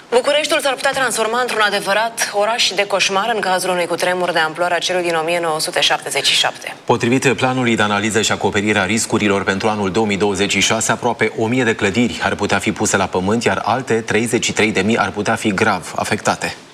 Bucureștiul s-ar putea transforma într-un adevărat oraș de coșmar în cazul unui cutremur de amploarea celui din 1977. Potrivit planului de analiză și acoperire a riscurilor pentru anul 2026, aproape 1000 de clădiri ar putea fi puse la pământ, iar alte 33.000 ar putea fi grav afectate.